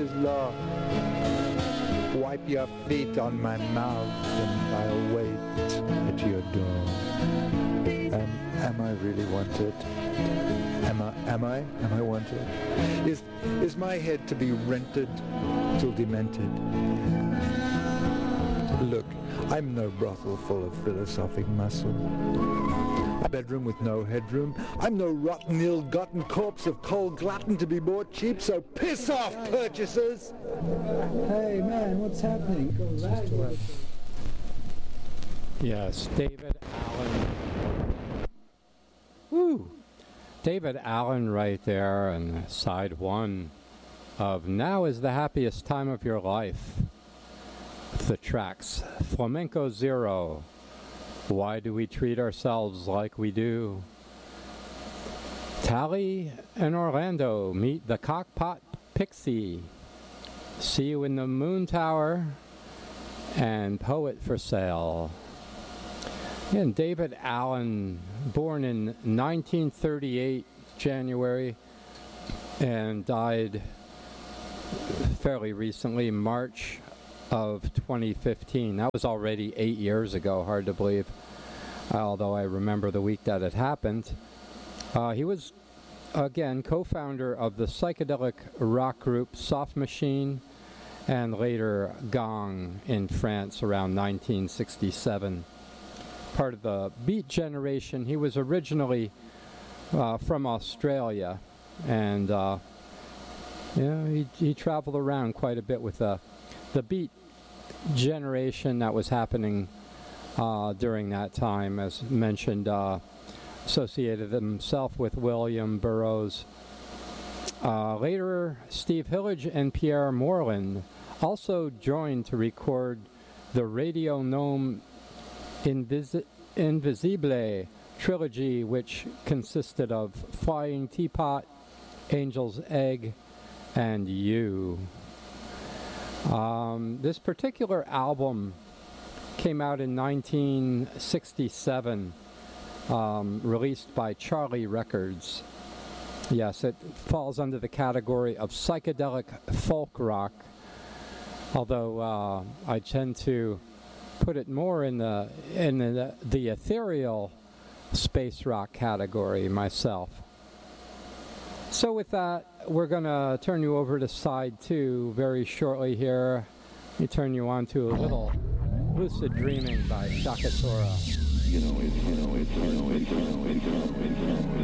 nature's law. Wipe your feet on my mouth and I'll wait at your door. Am I really wanted? Am I wanted? Is my head to be rented till demented? Look, I'm no brothel full of philosophic muscle. A bedroom with no headroom. I'm no rotten, ill-gotten corpse of cold glutton to be bought cheap, so piss off, purchasers! Hey, man, what's happening? Yes, David Allen. Woo! David Allen right there on side one of Now is the Happiest Time of Your Life. The tracks Flamenco Zero, Why Do We Treat Ourselves Like We Do? Tally and Orlando Meet the Cockpot Pixie, See You in the Moon Tower, and Poet for Sale. And David Allen, born in 1938, January, and died fairly recently, March of 2015. That was already 8 years ago, hard to believe, although I remember the week that it happened. He was, again, co-founder of the psychedelic rock group Soft Machine, and later Gong in France around 1967. Part of the Beat Generation. He was originally from Australia, and he traveled around quite a bit with the Beat Generation that was happening during that time, as mentioned, associated himself with William Burroughs. Later, Steve Hillage and Pierre Moreland also joined to record the Radio Gnome Invisible trilogy, which consisted of Flying Teapot, Angel's Egg, and You. This particular album came out in 1967, released by Charlie Records. Yes, it falls under the category of psychedelic folk rock, although I tend to put it more in the ethereal space rock category myself. So with that, we're going to turn you over to side two very shortly here. Let me turn you on to a little Lucid Dreaming by Shaka Tora.